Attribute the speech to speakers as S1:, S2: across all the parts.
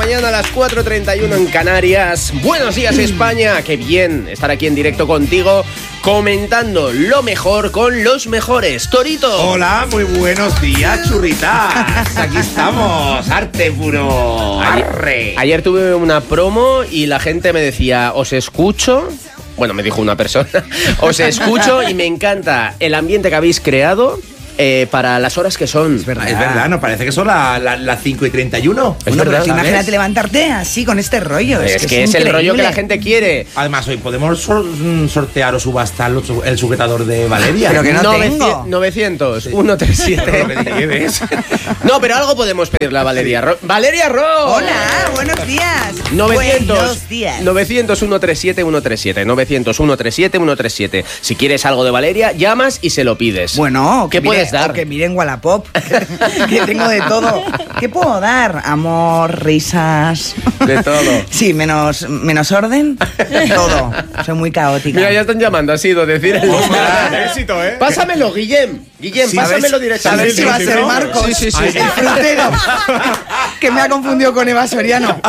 S1: mañana a las 4:31 en Canarias. Buenos días, España. Qué bien estar aquí en directo contigo, comentando lo mejor con los mejores. Torito.
S2: Hola, muy buenos días, churritas. Aquí estamos, arte puro. Arre.
S1: Ayer tuve una promo y la gente me decía, os escucho. Bueno, me dijo una persona, os escucho y me encanta el ambiente que habéis creado para las horas que son.
S2: Es verdad, nos parece que son las 5:31.
S1: Es verdad.
S3: Imagínate levantarte así con este rollo.
S1: Es que es el rollo que la gente quiere.
S2: Además, hoy podemos sortear o subastar el sujetador de Valeria.
S3: Pero que no tengo.
S1: 900, 137. No, pero algo podemos pedirle a Valeria. Valeria Ross.
S3: Hola, buenos días.
S1: 900,
S3: Buenos días.
S1: 900 137 137. 900 137 137. Si quieres algo de Valeria, llamas y se lo pides.
S3: Bueno,
S1: ¿qué puedes dar?
S3: O que miren Wallapop, que tengo de todo. ¿Qué puedo dar? Amor, risas.
S1: De todo.
S3: Sí, menos orden. Todo. Soy muy caótica.
S1: Mira, ya están llamando, ha sido decir el
S4: éxito, ¿eh?
S1: Pásamelo, Guillem. Guillem,
S2: Sí,
S1: pásamelo
S3: A
S1: directamente.
S3: ver si va a ser Marcos.
S1: Sí.
S3: El frutero. Que me ha confundido con Eva Soriano.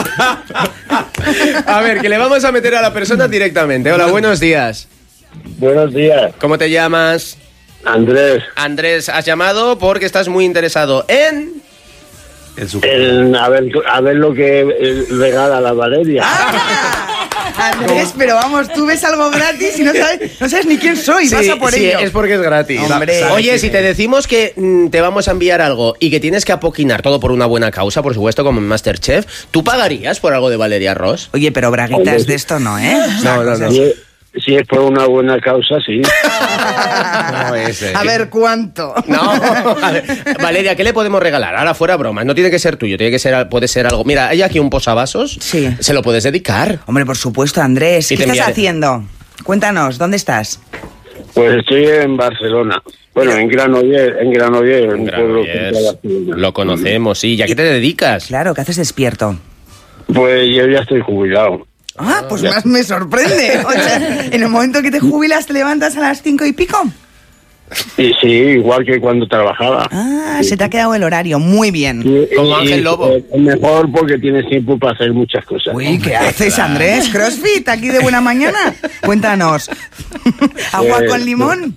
S1: A ver, que le vamos a meter a la persona directamente. Hola, buenos días.
S5: Buenos días,
S1: ¿Cómo te llamas?
S5: Andrés.
S1: Andrés, has llamado porque estás muy interesado en...
S5: A ver lo que regala la Valeria.
S3: Andrés, pero vamos, tú ves algo gratis y no sabes ni quién soy. Vas a por
S1: sí,
S3: ello.
S1: es porque es gratis.
S3: Hombre.
S1: Oye, si te decimos que te vamos a enviar algo y que tienes que apoquinar todo por una buena causa, por supuesto, como en Masterchef, ¿tú pagarías por algo de Valeria Ross?
S3: Oye, pero braguitas de esto no, ¿eh?
S1: No.
S5: Si es por una buena causa, sí.
S1: No, ese.
S3: A ver, ¿cuánto?
S1: No, a ver, Valeria, ¿qué le podemos regalar? Ahora fuera bromas, no tiene que ser tuyo, puede ser algo. Mira, hay aquí un posavasos.
S3: Sí.
S1: Se lo puedes dedicar.
S3: Hombre, por supuesto, Andrés.
S1: Y
S3: ¿Qué
S1: te
S3: estás
S1: enviaré.
S3: haciendo? Cuéntanos, ¿dónde estás?
S5: Pues estoy en Barcelona. Bueno, en Granollers, un pueblo cerca de Barcelona.
S1: Lo conocemos, sí. ¿Y a qué te dedicas?
S3: Claro, ¿qué haces despierto?
S5: Pues yo ya estoy jubilado.
S3: Ah, pues más me sorprende. O sea, en el momento que te jubilas, ¿te levantas a las 5 y pico?
S5: Y sí, igual que cuando trabajaba.
S3: Ah, se te ha quedado el horario. Muy bien.
S1: Como Ángel Lobo.
S5: Es mejor porque tienes tiempo para hacer muchas cosas.
S3: Uy, ¿qué haces, Andrés? ¿Crossfit aquí de buena mañana? Cuéntanos. ¿Agua con limón?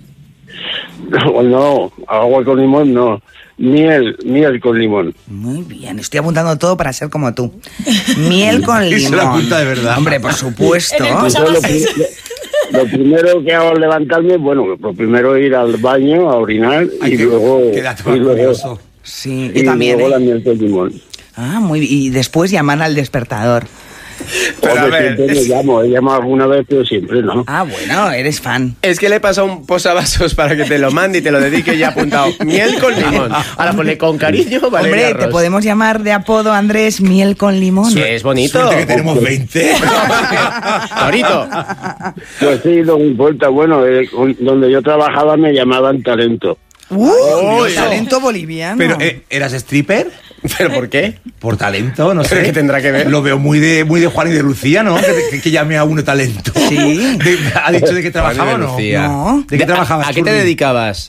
S5: No, agua con limón no. Miel con limón.
S3: Muy bien, estoy apuntando todo para ser como tú. Miel con
S2: Y
S3: limón.
S2: se lo apunta de verdad.
S3: Hombre, por supuesto.
S5: Lo primero que hago al levantarme, bueno, lo primero es ir al baño a orinar y luego...
S2: Quédate orgulloso.
S3: Sí,
S5: y
S3: yo también.
S5: luego la miel con limón.
S3: Ah, muy bien. Y después llamar al despertador.
S1: Pero a ver,
S5: Siempre he llamado alguna vez, pero siempre no.
S3: Ah, bueno, eres fan.
S1: Es que le he pasado un posavasos para que te lo mande y te lo dedique y ya apuntado. Miel con limón. Ahora ponle con cariño, Valeria
S3: Hombre, te
S1: Ross.
S3: podemos llamar de apodo, Andrés, Miel con limón.
S1: Sí, es bonito.
S2: Suerte que tenemos 20.
S1: Torito.
S5: Pues sí, no me importa. Bueno, donde yo trabajaba me llamaban talento.
S3: Talento boliviano.
S2: Pero, ¿eras stripper?
S1: ¿Pero por qué?
S2: Por talento, no sé.
S1: ¿Pero qué tendrá que ver?
S2: Lo veo muy de Juan y de Lucía, ¿no? Que llame a uno talento.
S3: Sí.
S2: ¿Ha dicho de qué trabajaba o no?
S1: Lucía.
S3: No.
S2: ¿De qué trabajabas?
S1: ¿A qué te
S2: Churri?
S1: dedicabas?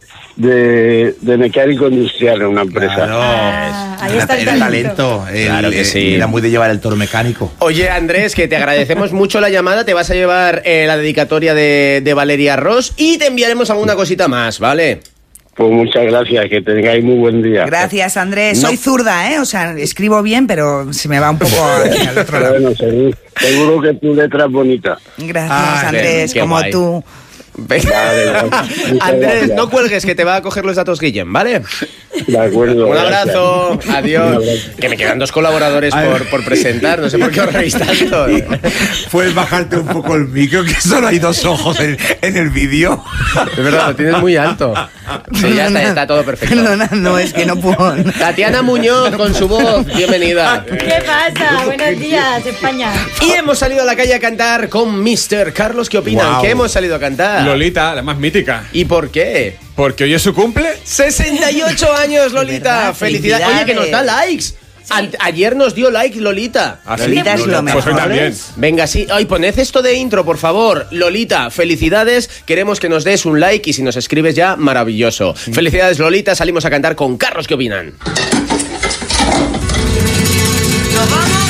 S5: De mecánico industrial en una empresa.
S2: Claro.
S6: ahí está el
S2: Era
S6: talento.
S1: Claro que sí.
S2: Era muy de llevar el toro mecánico.
S1: Oye, Andrés, que te agradecemos mucho la llamada. Te vas a llevar la dedicatoria de Valeria Ross y te enviaremos alguna cosita más, ¿vale?
S5: Pues muchas gracias, que tengáis muy buen día.
S3: Gracias, Andrés. Soy zurda, ¿eh? O sea, escribo bien, pero se me va un poco hacia el otro lado.
S5: Bueno, seguro que tu letra es bonita.
S3: Gracias, Andrés,
S1: qué
S3: como
S1: guay.
S3: tú.
S1: Venga.
S5: Vale, muchas
S1: Andrés,
S5: gracias.
S1: no cuelgues, que te va a coger los datos Guillem, ¿vale?
S5: De acuerdo.
S1: Un
S5: gracias.
S1: abrazo, adiós.
S5: Un abrazo.
S1: Que me quedan 2 colaboradores por presentar, no sé por qué os reís tanto.
S2: Puedes bajarte un poco el micro, que solo hay 2 ojos en el vídeo.
S1: Es verdad, lo tienes muy alto. Sí, ya está todo perfecto.
S3: Perdona, no, es que no puedo.
S1: Tatiana Muñoz con su voz, bienvenida.
S6: ¿Qué pasa? Buenos días, España.
S1: Y hemos salido a la calle a cantar con Mr. Carlos. ¿Qué opinan?
S2: Wow.
S1: ¿Qué hemos salido a cantar?
S4: Lolita, la más mítica.
S1: ¿Y por qué?
S4: Porque hoy es su cumple.
S1: 68 años, Lolita.
S3: ¿Verdad?
S1: Felicidades. Oye, que nos da likes. Ayer nos dio like Lolita.
S4: ¿Ah, sí?
S3: Lolita es lo
S4: Pues hoy
S3: mejor.
S4: también.
S1: Venga, sí. Ay, poned esto de intro, por favor. Lolita, felicidades. Queremos que nos des un like y si nos escribes ya, maravilloso. Felicidades, Lolita. Salimos a cantar con Carlos. ¿Qué opinan?
S3: ¡Nos vamos!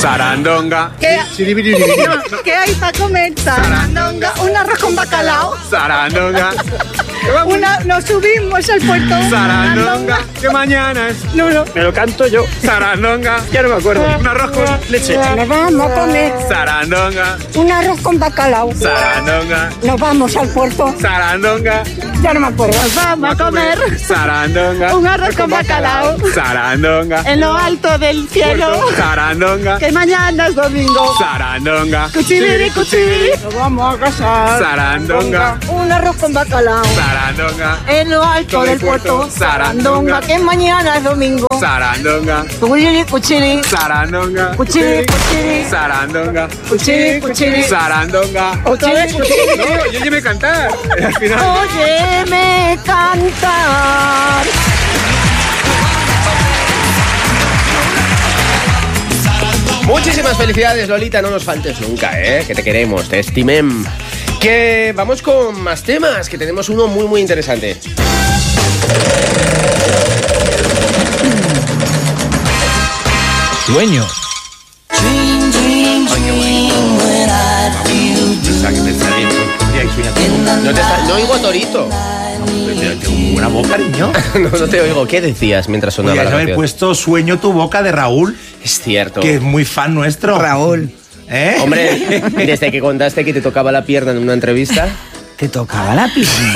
S4: Sarandonga.
S7: ¿Qué hay para comer? Sarandonga. Un arroz con bacalao.
S4: Sarandonga.
S7: Nos subimos al puerto.
S4: Sarandonga. Que mañana es.
S7: No.
S8: Me lo canto yo.
S4: Sarandonga.
S8: Ya no me acuerdo.
S4: Un arroz con leche.
S7: Nos vamos a comer
S4: Sarandonga.
S7: un arroz con bacalao.
S4: Sarandonga.
S7: Nos vamos al puerto.
S4: Sarandonga.
S7: Ya no me acuerdo. Nos vamos a comer
S4: Sarandonga.
S7: un arroz con bacalao.
S4: Sarandonga.
S7: En lo alto del cielo.
S4: Sarandonga.
S7: Que mañana es domingo.
S4: Sarandonga.
S7: Cuchibiri, cuchibiri. Nos vamos a casar.
S4: Sarandonga.
S7: Un arroz con bacalao.
S4: Sarandonga.
S7: En lo alto del puerto.
S4: Sarandonga.
S7: Que mañana es domingo.
S4: Sarandonga.
S7: Cuchibiri, cuchibiri.
S4: Sarandonga.
S7: Cuchibiri, cuchibiri.
S4: Sarandonga.
S7: Cuchibiri, cuchibiri.
S4: Sarandonga.
S7: Otra vez.
S4: No, yo llevé a cantar. Al final.
S7: Óyeme cantar.
S1: Muchísimas felicidades, Lolita, no nos faltes nunca, que te queremos, te estimem. Que vamos con más temas, que tenemos uno muy muy interesante.
S9: Sueño.
S1: No oigo a Torito.
S2: Tengo una boca, niño.
S1: No te oigo. ¿Qué decías mientras sonaba la
S2: Podrías haber
S1: canción?
S2: puesto Sueño tu boca de Raúl,
S1: Es cierto.
S2: que es muy fan nuestro.
S3: Raúl,
S2: ¿Eh?
S1: Hombre, desde que contaste que te tocaba la pierna en una entrevista.
S3: ¿te tocaba la pierna?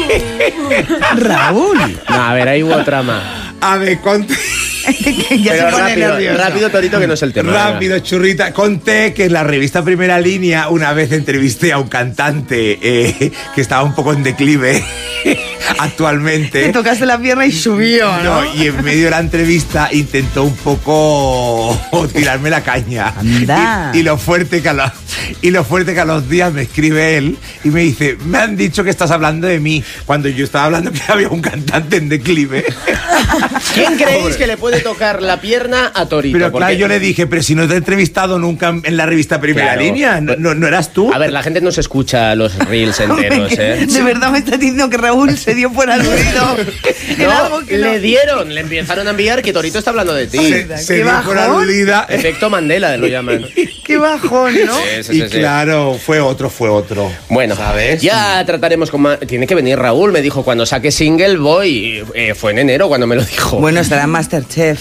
S3: Raúl.
S1: No, a ver, ahí hubo trama.
S2: A ver,
S3: Que ya
S1: Pero
S3: se pone nervioso.
S1: rápido, Torito, que no es el tema.
S2: rápido, churrita. Conté que en la revista Primera Línea una vez entrevisté a un cantante que estaba un poco en declive actualmente.
S3: Te tocaste la pierna y subió, ¿no?
S2: No, y en medio de la entrevista intentó un poco tirarme la caña.
S3: Anda.
S2: Y lo fuerte que a los días me escribe él y me dice, me han dicho que estás hablando de mí, cuando yo estaba hablando que había un cantante en declive.
S1: ¿Quién creéis que le puede tocar la pierna a Torito?
S2: Pero claro,
S1: Porque-
S2: yo le dije, pero si no te he entrevistado nunca en la revista Primera
S1: Claro.
S2: Línea, ¿no eras tú?
S1: A ver, la gente no se escucha los reels enteros, ¿eh?
S3: De verdad me está diciendo que Raúl se dio por aludido. En algo
S1: No,
S3: que no.
S1: le empezaron a enviar que Torito está hablando de ti.
S2: se
S3: qué
S2: dio por
S3: bajón.
S2: aludida.
S1: Efecto Mandela lo llaman.
S3: Qué bajón, ¿no?
S1: Sí.
S2: Y claro, fue otro.
S1: Bueno,
S2: ¿sabes?
S1: ya trataremos con más... Tiene que venir Raúl, me dijo, cuando saque single voy. Fue en enero cuando me lo dijo.
S3: Bueno, estará en Masterchef.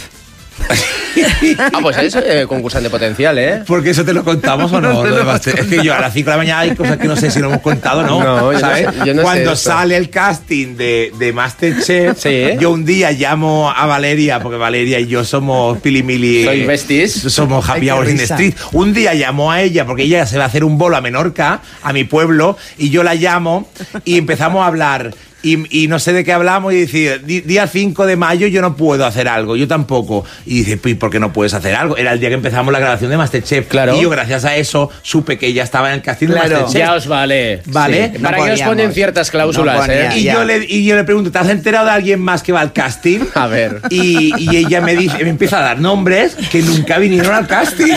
S1: Ah, pues es concursante potencial, ¿eh?
S2: Porque eso te lo contamos o no. Es que yo a las 5 de la mañana hay cosas que no sé si lo hemos contado, ¿no?
S1: No, yo no
S2: ¿sabes?
S1: sé, yo no sé
S2: Cuando
S1: esto.
S2: sale el casting de Masterchef,
S1: Sí.
S2: yo un día llamo a Valeria, porque Valeria y yo somos pilimili.
S1: ¿Sois besties?
S2: Somos
S3: Ay,
S2: happy
S3: qué
S2: hours in the
S3: risa.
S2: street. Un día llamo a ella, porque ella se va a hacer un bolo a Menorca, a mi pueblo, y yo la llamo y empezamos a hablar. Y no sé de qué hablamos y dice, día 5 de mayo yo no puedo hacer algo, yo tampoco. Y dice, pues ¿por qué no puedes hacer algo? Era el día que empezamos la grabación de Masterchef.
S1: Claro.
S2: Y yo gracias a eso supe que ella estaba en el casting de
S3: Claro.
S2: Masterchef.
S1: Ya os vale.
S2: Vale.
S1: Sí. ¿Para qué os
S3: podíamos.
S1: ponen ciertas cláusulas,
S3: No ponía.
S1: eh?
S2: Y
S3: Ya.
S2: yo le pregunto, ¿te has enterado de alguien más que va al casting?
S1: A ver.
S2: Y ella me dice, me empieza a dar nombres que nunca vinieron al casting.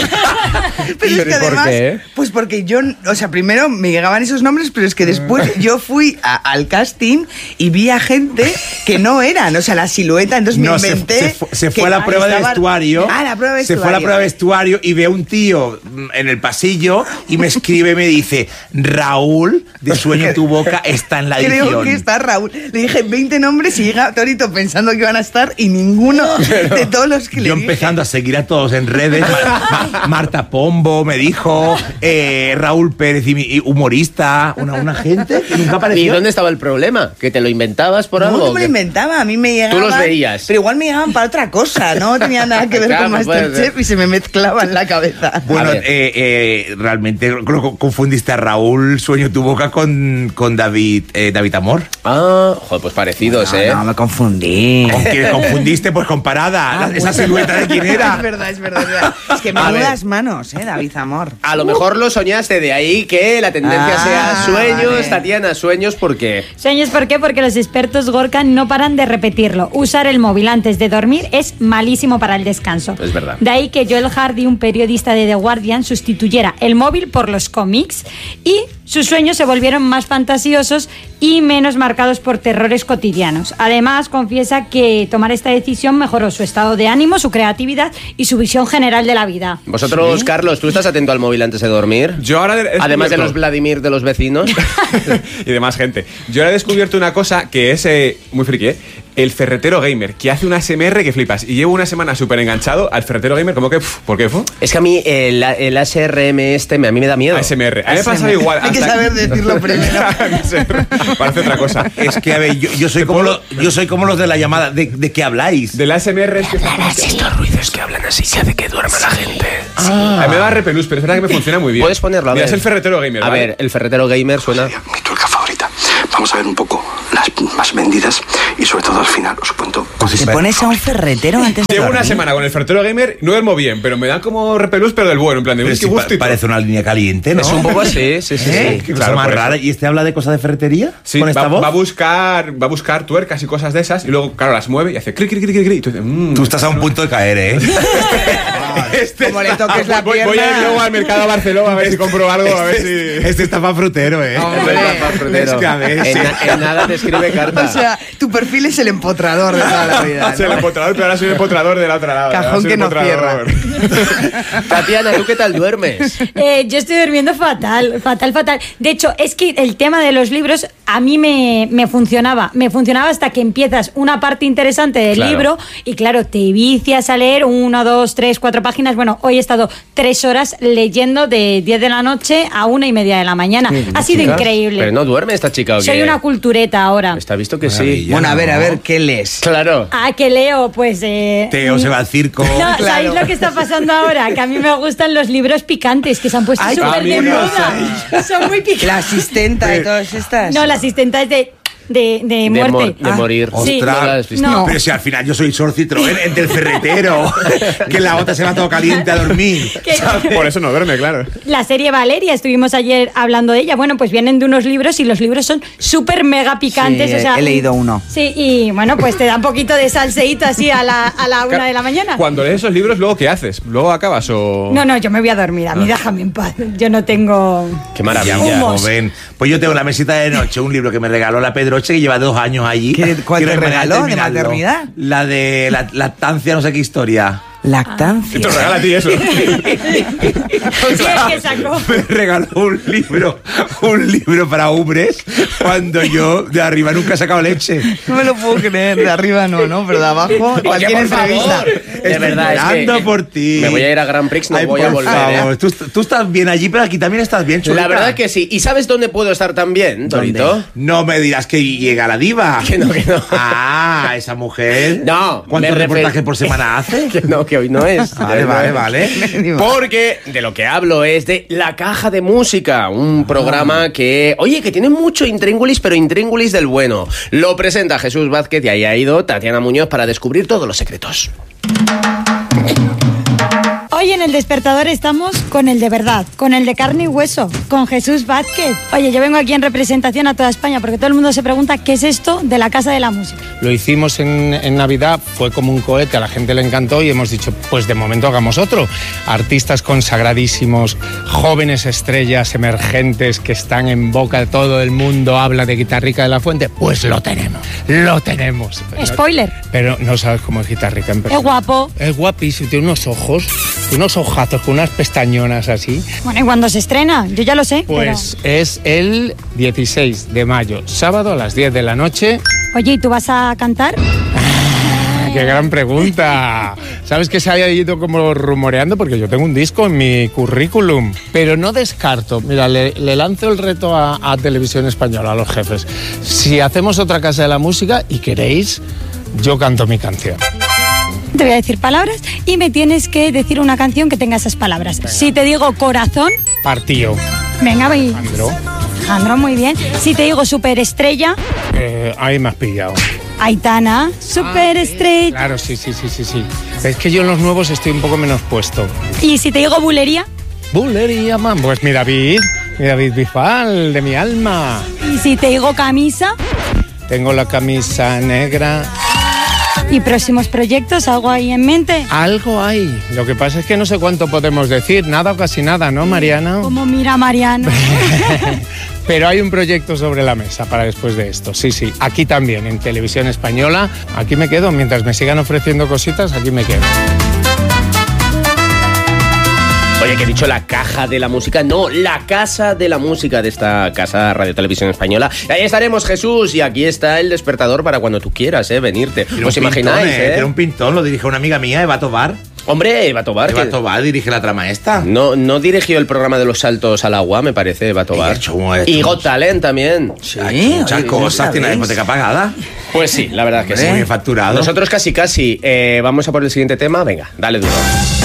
S3: Pero es que
S1: ¿y por
S3: además,
S1: qué?
S3: pues porque yo, o sea, primero me llegaban esos nombres, pero es que después yo fui al casting y vi a gente que no eran, o sea, la silueta, entonces
S2: No,
S3: me
S2: se
S3: inventé.
S2: fue a la prueba de
S3: estaban-
S2: vestuario.
S3: Ah, la prueba de
S2: Se
S3: vestuario.
S2: fue a la prueba de vestuario y ve a un tío en el pasillo y me escribe y me dice, Raúl, de Sueño tu boca, está en la edición.
S3: Creo que está Raúl. Le dije 20 nombres y llega Torito pensando que iban a estar y ninguno de todos los que le
S2: Yo
S3: dije.
S2: empezando a seguir a todos en redes, Marta Pombo me dijo, Raúl Pérez, y humorista, una gente que nunca
S1: ¿Y
S2: apareció.
S1: dónde estaba el problema? ¿Que te lo inventabas por
S3: No,
S1: algo?
S3: no
S1: o
S3: me
S1: qué?
S3: lo inventaba, a mí me llegaban.
S1: Tú los veías.
S3: Pero igual me llegaban para otra cosa, no tenía nada que ver
S1: Claro,
S3: con
S1: puede
S3: Masterchef
S1: ser.
S3: y se me mezclaba en la cabeza.
S2: Bueno,
S1: A ver.
S2: realmente creo que confundiste a Raúl Sueño tu boca con David Amor.
S1: Ah, joder, pues parecidos, ¿eh?
S3: No, me confundí.
S2: ¿Con quién confundiste? Pues con Parada. Esa silueta de quién era.
S3: Es verdad, es verdad. Es verdad. Es que me
S1: A ver.
S3: las manos, David Amor.
S1: A lo mejor lo soñaste, de ahí que la tendencia
S3: Ah,
S1: sea sueños,
S3: vale.
S1: Tatiana, sueños, ¿por qué?
S6: Sueños, ¿por qué? Porque los expertos Gorka no paran de repetirlo. Usar el móvil antes de dormir es malísimo para el descanso.
S1: Es verdad.
S6: De ahí que Joel Hardy, un periodista de The Guardian, sustituyera el móvil por los cómics y sus sueños se volvieron más fantasiosos y menos marcados por terrores cotidianos. Además, confiesa que tomar esta decisión mejoró su estado de ánimo, su creatividad y su visión general de la vida.
S1: Vosotros, Carlos, ¿tú estás atento al móvil antes de dormir?
S4: Yo ahora
S1: Además de los Vladimir de los vecinos.
S4: y de más gente. Yo ahora he descubierto una cosa que es muy friki, ¿eh? El ferretero gamer, que hace una ASMR que flipas. Y llevo una semana súper enganchado al ferretero gamer, como que... ¿Por qué?
S1: Es que a mí el ASRM a mí me da miedo.
S4: ASMR. A mí me pasa igual.
S3: Hay que saber decirlo primero.
S4: Parece otra cosa.
S2: Es que, a ver, yo soy como los de la llamada. ¿De qué habláis?
S4: Del ASMR es que...
S1: Estos ruidos que hablan así que hace que duerma la gente.
S4: A mí me da repelús, pero es verdad que me funciona muy bien.
S1: Puedes ponerlo, a ver.
S4: Mira, es el ferretero gamer,
S1: A
S4: ¿vale?
S1: ver, el ferretero gamer suena...
S8: Mi tuerca favorita. Vamos a ver un poco las más vendidas y sobre todo al final os cuento.
S3: ¿Te pones a un ferretero antes de
S4: Llevo
S3: dormir?
S4: una semana con el ferretero gamer, no duermo bien, pero me dan como repelús, pero del bueno, en plan de...
S2: Pero
S4: "Uy, qué
S2: sí,
S4: gustito".
S2: parece una línea caliente, ¿no?
S1: Es un poco así, sí.
S2: Qué cosa
S4: Claro,
S2: más
S4: por eso.
S2: rara. ¿Y este habla de cosas de ferretería?
S4: Sí,
S2: ¿Con esta voz?
S4: va a buscar tuercas y cosas de esas y luego, claro, las mueve y hace cri, cri, cri, cri, cri. Y tú dices,
S2: Tú estás a un punto de caer, ¿eh?
S3: Como le toques la
S4: voy a ir
S3: pierna.
S4: luego al mercado a Barcelona a ver si compro algo, a ver si...
S2: Este está para frutero, ¿eh?
S3: Hombre.
S2: Es que a ver, sí.
S1: En nada te escribe carta.
S3: O sea, tu perfil es el empotrador de toda la vida,
S4: Soy el
S3: ¿no?
S4: empotrador, pero ahora soy el empotrador del otro lado.
S3: Cajón
S4: Ahora soy
S3: que
S4: el
S3: no
S4: empotrador.
S1: Tatiana, ¿tú qué tal duermes?
S6: Yo estoy durmiendo fatal. De hecho, es que el tema de los libros a mí me funcionaba. Me funcionaba hasta que empiezas una parte interesante del
S1: Claro.
S6: libro y claro, te vicias a leer 1, 2, 3, 4 páginas. Bueno, hoy he estado 3 horas leyendo de 10 de la noche a 1:30 de la mañana. Ha sido
S1: Chicas,
S6: increíble.
S1: Pero no duerme esta chica, ¿o qué?
S6: Soy una cultureta ahora.
S1: Está visto que sí.
S2: Maravilla.
S3: Bueno, a ver, ¿qué lees?
S1: Claro.
S6: Ah, que leo, pues...
S2: Teo se va al circo.
S6: No,
S3: Claro.
S6: ¿sabéis lo que está pasando ahora? Que a mí me gustan los libros picantes, que se han puesto
S3: Ay,
S6: súper de
S4: amigas,
S6: moda. Son muy picantes.
S3: La asistenta y todas estas.
S6: No, la asistenta es de muerte.
S1: De morir.
S6: Sí.
S1: No la has visto.
S6: No.
S2: Pero si al final yo soy Sor Citroën, el del ferretero, que la otra se va todo caliente a dormir.
S6: Que-
S4: Por eso no duerme, claro.
S6: La serie Valeria, estuvimos ayer hablando de ella. Bueno, pues vienen de unos libros y los libros son súper mega picantes.
S3: Sí,
S6: o sea,
S3: he leído uno.
S6: Sí, y bueno, pues te da un poquito de salseíto así a la 1 de la mañana.
S4: Cuando lees esos libros, ¿luego qué haces? ¿Luego acabas o...?
S6: No, yo me voy a dormir. A mí déjame en paz. Yo no tengo...
S1: Qué maravilla.
S6: Humos.
S2: Joven. Pues yo tengo en la mesita de noche un libro que me regaló la Pedroche, que lleva 2 años allí.
S3: ¿Cuál te
S2: Quiero
S3: regaló? ¿De
S2: terminarlo.
S3: maternidad?
S2: La de la lactancia, no sé qué historia.
S3: Lactancia.
S4: Te lo regala a ti eso.
S6: Sí, es que sacó.
S2: Me regaló un libro para hombres cuando yo de arriba nunca he sacado leche.
S3: No me lo puedo creer. De arriba no, pero de abajo. Cualquier
S1: por
S3: entrevista.
S1: favor. De verdad, es
S2: Ando
S1: que
S2: por ti.
S1: me voy a ir a Grand Prix, no
S2: Ay,
S1: voy a
S2: por
S1: volver.
S2: favor. Tú estás bien allí, pero aquí también estás bien, chulita.
S1: La verdad que sí. ¿Y sabes dónde puedo estar también, Torito?
S2: No me dirás que llega la diva.
S1: Que no, que no.
S2: Ah, esa mujer.
S1: No,
S2: ¿Cuántos
S1: me
S2: reportajes por semana hace?
S1: Que no, que hoy no es.
S2: Vale.
S1: Porque de lo que hablo es de La Caja de Música, un programa que, oye, que tiene mucho intríngulis, pero intríngulis del bueno. Lo presenta Jesús Vázquez y ahí ha ido Tatiana Muñoz para descubrir todos los secretos.
S6: Hoy en El Despertador estamos con el de verdad, con el de carne y hueso, con Jesús Vázquez. Oye, yo vengo aquí en representación a toda España porque todo el mundo se pregunta qué es esto de la Casa de la Música.
S9: Lo hicimos en Navidad, fue como un cohete, a la gente le encantó y hemos dicho, pues de momento hagamos otro. Artistas consagradísimos, jóvenes estrellas emergentes que están en boca de todo el mundo, habla de Guitarrica de la Fuente, pues lo tenemos.
S6: Spoiler.
S9: Pero no sabes cómo es Guitarrica en persona.
S6: Es guapo.
S9: Es guapísimo, tiene unos ojos, unos ojazos con unas pestañonas así.
S6: Bueno, ¿y cuándo se estrena? Yo ya lo sé.
S9: Pues es el 16 de mayo, sábado a las 10 de la noche.
S6: Pero... Oye, ¿y tú vas a cantar?
S9: ¡Qué gran pregunta! ¿Sabes que se había ido como rumoreando? Porque yo tengo un disco en mi currículum. Pero no descarto. Mira, le lanzo el reto a Televisión Española, a los jefes. Si hacemos otra Casa de la Música y queréis, yo canto mi canción.
S6: Te voy a decir palabras y me tienes que decir una canción que tenga esas palabras. Venga. Si te digo corazón...
S9: Partido.
S6: Venga, voy.
S9: Jandro,
S6: muy bien. Si te digo superestrella...
S9: ahí me has pillado.
S6: Aitana, superestrella.
S9: Claro, sí. Es que yo en los nuevos estoy un poco menos puesto.
S6: ¿Y si te digo bulería?
S9: Bulería, man. Pues mi David Bisbal, de mi alma.
S6: ¿Y si te digo camisa?
S9: Tengo la camisa negra
S6: ¿Y próximos proyectos? ¿Algo ahí en mente?
S9: Algo hay. Lo que pasa es que no sé cuánto podemos decir. Nada o casi nada, ¿no, Mariana?
S6: Como mira Mariano.
S9: Pero hay un proyecto sobre la mesa para después de esto. Sí, sí. Aquí también, en Televisión Española. Aquí me quedo. Mientras me sigan ofreciendo cositas, aquí me quedo.
S1: Oye, que he dicho la caja de la música, no, la casa de la música de esta casa Radio Televisión Española. Y ahí estaremos, Jesús, y aquí está el despertador para cuando tú quieras, venirte. ¿Os imagináis,
S2: Tiene un pintón, lo dirige una amiga mía, Eva Tobar.
S1: Hombre, Eva Tobar.
S2: Eva Tobar dirige la trama esta.
S1: No dirigió el programa de los saltos al agua, me parece, Eva Tobar. Y Got Talent también.
S2: Sí, muchas cosas, tiene la hipoteca pagada.
S1: Pues sí, la verdad que sí.
S2: Muy bien facturado.
S1: Nosotros casi. Vamos a por el siguiente tema. Venga, dale duro.